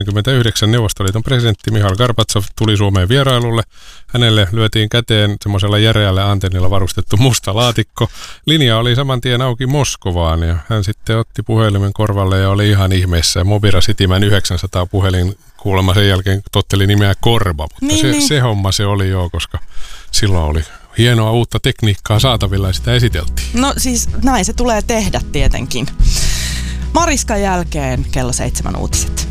1989 Neuvostoliiton presidentti Mihail Gorbatsov tuli Suomeen vierailulle. Hänelle lyötiin käteen semmoisella järeällä antennilla varustettu musta laatikko. Linja oli saman tien auki Moskovaan ja hän sitten otti puhelimen korvalle ja oli ihan ihmeessä. Mobira Citymän 900 puhelin kuulemma sen jälkeen totteli nimeä Korba, mutta se homma se oli jo, koska silloin oli hienoa uutta tekniikkaa saatavilla ja sitä esiteltiin. No siis näin se tulee tehdä tietenkin. Mariskan jälkeen kello 7 uutiset.